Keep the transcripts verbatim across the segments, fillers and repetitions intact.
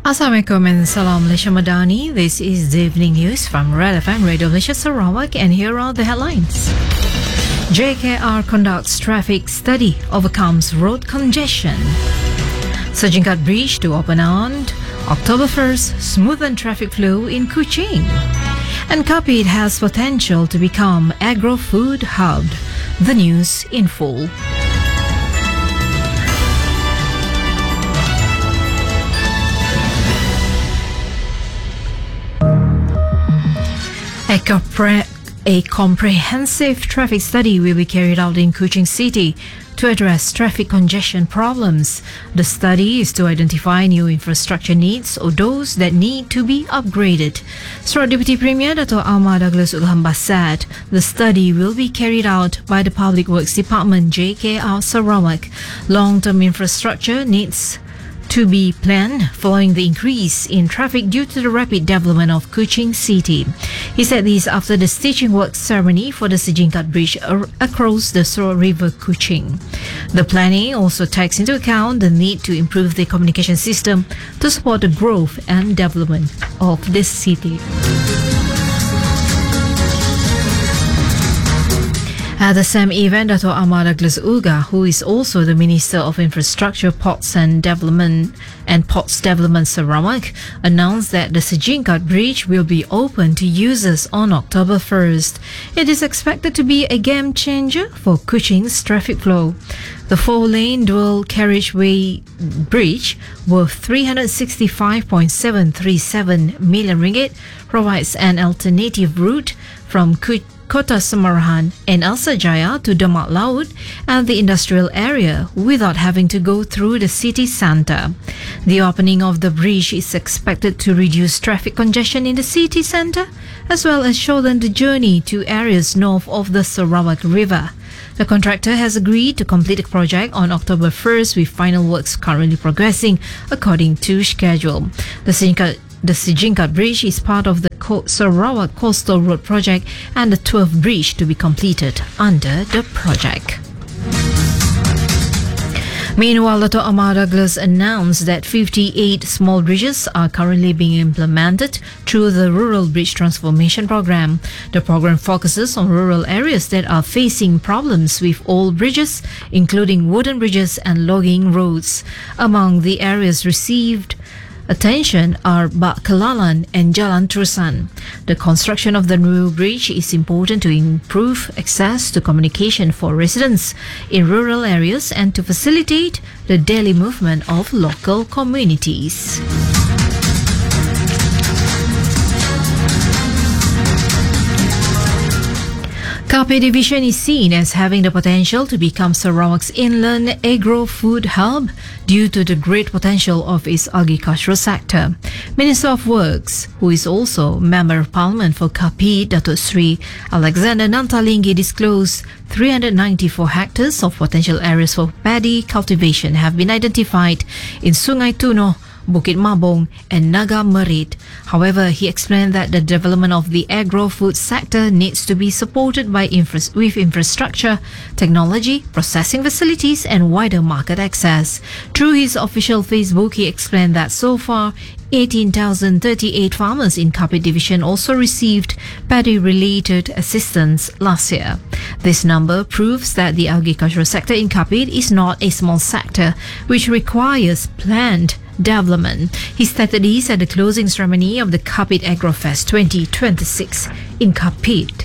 Assalamualaikum and Salam Malaysia Madani. This is the evening news from Red F M Radio Malaysia Sarawak, and here are the headlines. J K R conducts traffic study, overcomes road congestion. Sejingkat Bridge to open on October first, smoothen traffic flow in Kuching. And Kapit has potential to become agro-food hub. The news in full. A, compre- a comprehensive traffic study will be carried out in Kuching City to address traffic congestion problems. The study is to identify new infrastructure needs or those that need to be upgraded. Sarawak Deputy Premier Dato' Ahmad Douglas Ughamba said the study will be carried out by the Public Works Department J K R Sarawak. Long-term infrastructure needs to be planned following the increase in traffic due to the rapid development of Kuching City. He said this after the stitching work ceremony for the Sejingkat Bridge ar- across the Sarawak River Kuching. The planning also takes into account the need to improve the communication system to support the growth and development of this city. At the same event, Dato' Ahmad Douglas Uga, who is also the Minister of Infrastructure, Ports and Development and Ports Development Sarawak, announced that the Sejingkat Bridge will be open to users on October first. It is expected to be a game changer for Kuching's traffic flow. The four-lane dual carriageway bridge, worth three hundred sixty-five point seven three seven million ringgit, provides an alternative route from Kuching Kota Samarahan and Elsa Jaya to Demak Laut and the industrial area without having to go through the city centre. The opening of the bridge is expected to reduce traffic congestion in the city centre as well as shorten the journey to areas north of the Sarawak River. The contractor has agreed to complete the project on October first, with final works currently progressing according to schedule. The Sejingkat The Sejingkat Bridge is part of the Co- Sarawak Coastal Road Project and the twelfth bridge to be completed under the project. Meanwhile, Dato' Ahmad Douglas announced that fifty-eight small bridges are currently being implemented through the Rural Bridge Transformation Program. The program focuses on rural areas that are facing problems with old bridges, including wooden bridges and logging roads. Among the areas received attention are Bak Kelalan and Jalan Terusan. The construction of the new bridge is important to improve access to communication for residents in rural areas and to facilitate the daily movement of local communities. Kapit Division is seen as having the potential to become Sarawak's inland agro-food hub due to the great potential of its agricultural sector. Minister of Works, who is also Member of Parliament for Kapit, Dato' Sri Alexander Nantalingi, disclosed three hundred ninety-four hectares of potential areas for paddy cultivation have been identified in Sungai Tunoh, Bukit Mabong and Naga Merit. However, he explained that the development of the agro-food sector needs to be supported by infra- with infrastructure, technology, processing facilities and wider market access. Through his official Facebook, he explained that so far, eighteen thousand thirty-eight farmers in Kapit Division also received paddy-related assistance last year. This number proves that the agricultural sector in Kapit is not a small sector, which requires planned development. He stated this at the closing ceremony of the Kapit Agrofest twenty twenty-six in Kapit.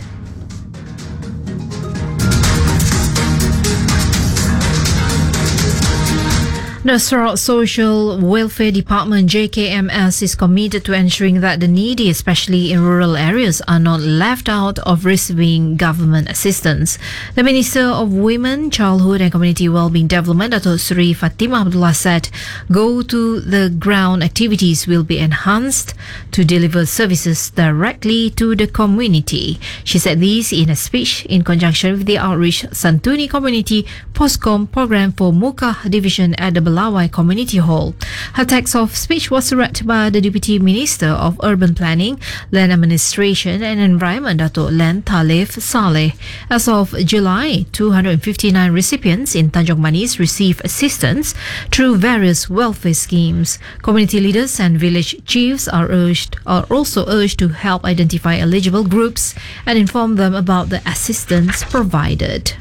The Sarawak Social Welfare Department J K M S is committed to ensuring that the needy, especially in rural areas, are not left out of receiving government assistance. The Minister of Women, Childhood and Community Wellbeing Development, Dato' Sri Fatimah Abdullah, said go to the ground activities will be enhanced to deliver services directly to the community. She said this in a speech in conjunction with the Outreach Santuni Community Postcom program for Muka Division at the Selawai Community Hall. Her text of speech was read by the Deputy Minister of Urban Planning, Land Administration and Environment, Dato' Len Talif Saleh. As of July, two hundred fifty-nine recipients in Tanjung Manis receive assistance through various welfare schemes. Community leaders and village chiefs are urged are also urged to help identify eligible groups and inform them about the assistance provided.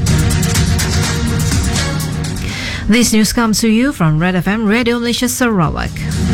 This news comes to you from Red F M Radio Malaysia Sarawak.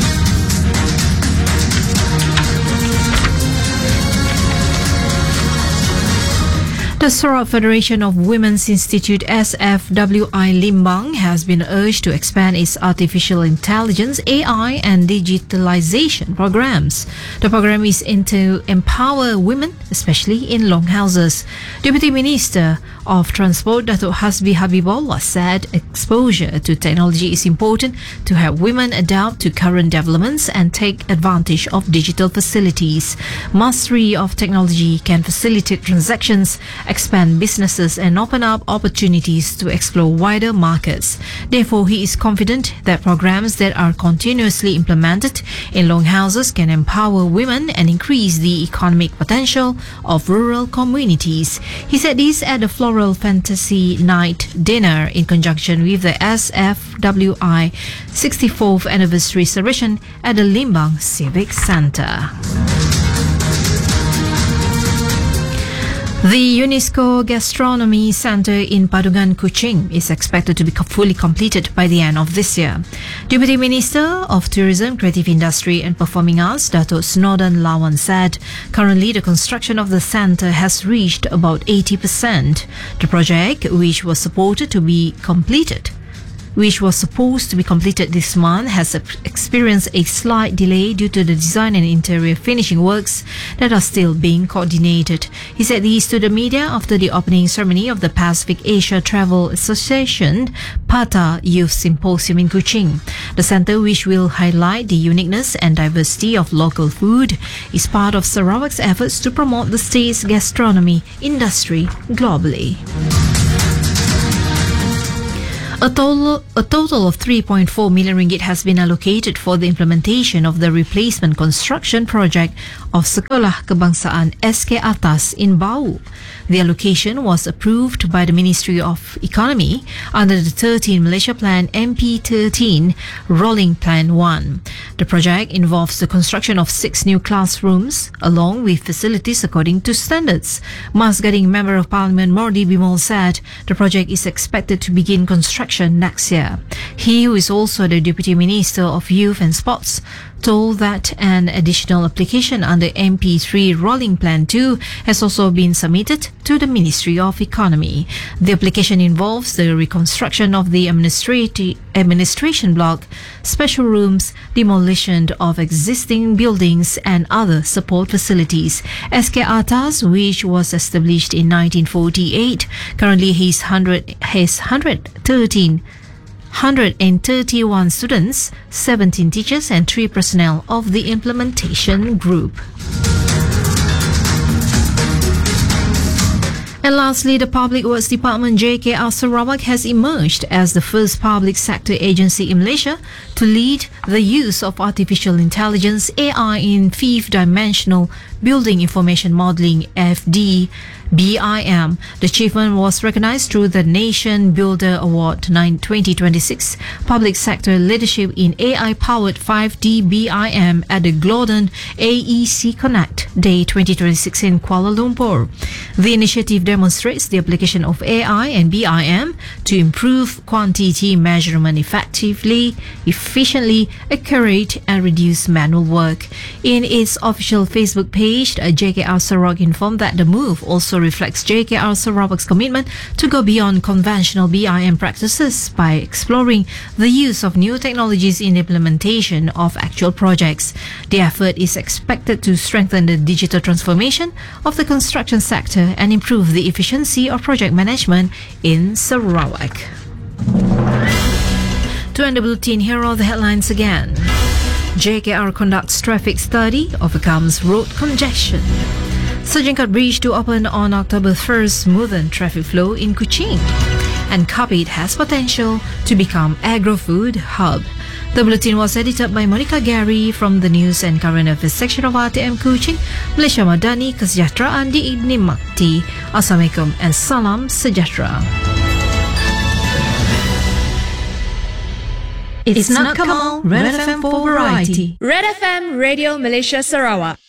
The Sarawak Federation of Women's Institute S F W I Limbang has been urged to expand its artificial intelligence, A I and digitalization programs. The program is aimed to empower women, especially in longhouses. Deputy Minister of Transport Dato' Hasbi Habibullah said exposure to technology is important to help women adapt to current developments and take advantage of digital facilities. Mastery of technology can facilitate transactions, expand businesses and open up opportunities to explore wider markets. Therefore, he is confident that programs that are continuously implemented in longhouses can empower women and increase the economic potential of rural communities. He said this at the Floral Fantasy Night dinner in conjunction with the S F W I sixty-fourth anniversary celebration at the Limbang Civic Centre. The UNESCO Gastronomy Centre in Padungan, Kuching is expected to be fully completed by the end of this year. Deputy Minister of Tourism, Creative Industry and Performing Arts, Dato' Snowden Lawan said currently the construction of the centre has reached about eighty percent. The project, which was supported to be completed which was supposed to be completed this month, has experienced a slight delay due to the design and interior finishing works that are still being coordinated. He said this to the media after the opening ceremony of the Pacific Asia Travel Association PATA Youth Symposium in Kuching. The centre, which will highlight the uniqueness and diversity of local food, is part of Sarawak's efforts to promote the state's gastronomy industry globally. A total, a total of three point four million ringgit has been allocated for the implementation of the replacement construction project of Sekolah Kebangsaan S K Atas in Bau. The allocation was approved by the Ministry of Economy under the thirteen Malaysia Plan M P thirteen Rolling Plan one. The project involves the construction of six new classrooms along with facilities according to standards. Mas Gading Member of Parliament Mordi Bimol said the project is expected to begin construction next year. He, who is also the Deputy Minister of Youth and Sports, told that an additional application under M P three Rolling Plan two has also been submitted to the Ministry of Economy. The application involves the reconstruction of the administrati- administration block, special rooms, demolition of existing buildings and other support facilities. S K Atas, which was established in nineteen forty-eight, currently has one hundred, has one hundred thirteen one hundred thirty-one students, seventeen teachers and three personnel of the implementation group. And lastly, the Public Works Department J K R Sarawak has emerged as the first public sector agency in Malaysia to lead the use of artificial intelligence A I in fifth dimensional building information modeling F D B I M. The achievement was recognized through the Nation Builder Award twenty twenty-six Public Sector Leadership in A I-powered five D B I M at the Glodon A E C Connect Day twenty twenty-six in Kuala Lumpur. The initiative demonstrates the application of A I and B I M to improve quantity measurement effectively, efficiently, accurate and reduce manual work. In its official Facebook page, J K R Sarawak informed that the move also reflects J K R Sarawak's commitment to go beyond conventional B I M practices by exploring the use of new technologies in implementation of actual projects. The effort is expected to strengthen the digital transformation of the construction sector and improve the efficiency of project management in Sarawak. To end the bulletin, here are the headlines again. J K R conducts traffic study, overcomes road congestion. Sejingkat Bridge to open on October first, smoothen traffic flow in Kuching. and Kapit has potential to become agro-food hub. The bulletin was edited by Monica Gary from the News and Current Affairs section of R T M Kuching, Malaysia Madani, Kesejahteraan dinikmati. Assalamualaikum and salam sejahtera. It's, it's not Kamal, Red F M for variety. Red F M Radio Malaysia Sarawak.